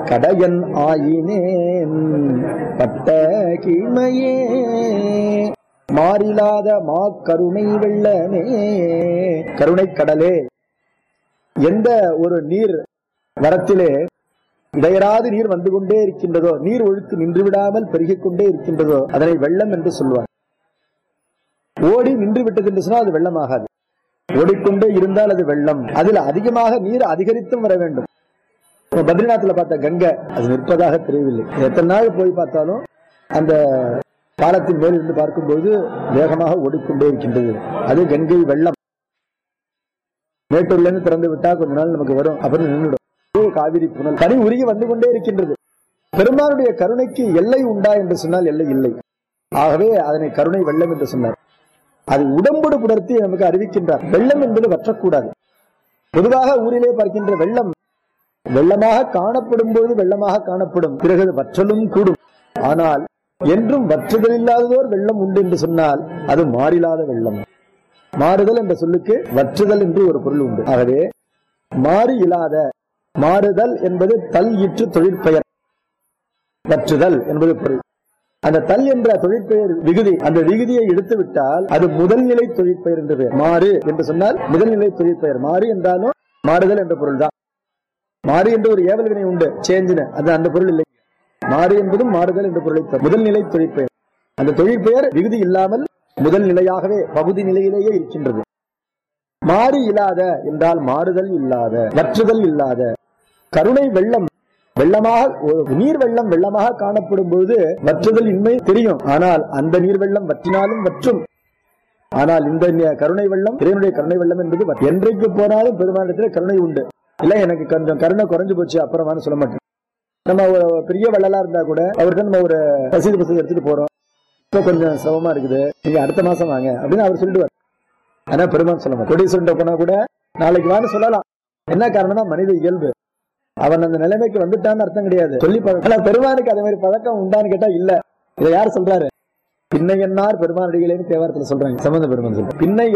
கடையன் ஆயினேன் பட்ட கீழ்மையே மாறிலாத மா கருணை வெள்ளமே. கருணை கடலே, எந்த ஒரு நீர் வரத்திலே இடையராது நீர் வந்து கொண்டே இருக்கின்றதோ, நீர் ஒழுக்கு நின்று விடாமல் பெருகிக் கொண்டே இருக்கின்றதோ அதனை வெள்ளம் என்று சொல்வார். ஓடி நின்று விட்டது என்று சொன்னால் அது வெள்ளமாகாது. ஓடிக்கொண்டே இருந்தால் அது வெள்ளம். அதில் அதிகமாக நீர் அதிகரித்தும் வர வேண்டும். பத்ரிநாத்ல பார்த்த கங்கை அது நிற்பதாக தெரியவில்லை. எத்தனை நாள் போய் பார்த்தாலும் அந்த பாலத்தின் மேல் இருந்து பார்க்கும்போது வேகமாக ஓடிக்கொண்டே இருக்கின்றது. அது கங்கை வெள்ளம். மேட்டூர்ல இருந்து திறந்து விட்டா கொஞ்ச நாள் நமக்கு வரும், அப்புறம் நின்றுடும். காவிரி புனல் தனி உருகி வந்து கொண்டே இருக்கின்றது. பெருமானுடைய கருணைக்கு எல்லை உண்டா என்று சொன்னால் எல்லை இல்லை. ஆகவே அதனை கருணை வெள்ளம் என்று சொன்னார். அது உடம்போடு புணர்த்தி நமக்கு அறிவிக்கின்றார். வெள்ளம் என்பது வற்றக்கூடாது. பொதுவாக ஊரிலே பார்க்கின்ற வெள்ளம் வெள்ளமாக காணப்படும் போது வெள்ளமாக காணப்படும், பிறகு வற்றலும் கூடும். ஆனால் என்றும் வற்றுதல் இல்லாததோர் வெள்ளம் உண்டு என்று சொன்னால் அது மாறிலாத வெள்ளம். மாறுதல் என்ற சொல்லுக்கு வற்றுதல் என்று ஒரு பொருள் உண்டு. ஆகவே மாறி இல்லாத, மாறுதல் என்பது தல் ஈற்று தொழிற்பெயர், வற்றுதல் என்பது பொருள். அந்த தல் என்ற தொழிற்பெயர் விகுதி, அந்த விகுதியை எடுத்து விட்டால் அது முதல்நிலை தொழிற்பெயர் என்று பெயர். மாறு என்று சொன்னால் முதல்நிலை தொழிற்பெயர். மாறு என்றாலும் மாறுதல் என்ற பொருள் தான். மாறு என்று ஒரு ஏவல் வினை உண்டு, சேஞ்சின, அது அந்த பொருள் இல்லை. மாறு என்பதும் மாறுதல் என்ற பொருளை முதல்நிலை தொழிற்பெயர். அந்த தொழிற்பெயர் விகுதி இல்லாமல் முதல் நிலையாகவே பகுதி நிலையிலேயே இருக்கின்றது. மாறி இல்லாத என்றால் மாறுதல் இல்லாத, வற்றுதல் இல்லாத. கருணை வெள்ளம் வெள்ளமாக, நீர் வெள்ளம் வெள்ளமாக காணப்படும் பொழுது வற்றுதல் இன்மை தெரியும். ஆனால் அந்த நீர் வெள்ளம் வற்றினாலும் வற்றும். ஆனால் இந்த கருணை வெள்ளம், இறைவனுடைய கருணை வெள்ளம் என்பது என்றைக்கு போனாலும் பெருமானத்தில் கருணை உண்டு. இல்ல எனக்கு கொஞ்சம் கருணை குறைஞ்சு போச்சு அப்புறமானு சொல்ல மாட்டேன். நம்ம ஒரு பெரிய வெள்ளலா இருந்தா கூட அவர்கிட்ட நம்ம ஒரு ரசீது பசதி எடுத்துட்டு போறோம், இப்ப கொஞ்சம் சிரமமா இருக்குது, நீங்க அடுத்த மாசம் வாங்க அப்படின்னு அவர் சொல்லிடுவார். ஆனா பெருமான் சொல்ல மாட்டேன். கொடீஸ்வரன் போனா கூட நாளைக்கு வான்னு சொல்லலாம். என்ன காரணம்னா மனித இயல்பு. அவன் அந்த நிலைமைக்கு வந்துட்டான்னு அர்த்தம் கிடையாது, சொல்லி பழக்கம். ஆனா பெருமானுக்கு அதே மாதிரி பழக்கம் உண்டான்னு கேட்டா இல்ல. இதை யார் சொல்றாரு? பின்னையன்னார் பெருமானடிகளேன்னு தேவாரத்துல சொல்றாங்க. சம்பந்த பெருமான் சொல்றாங்க, பின்னை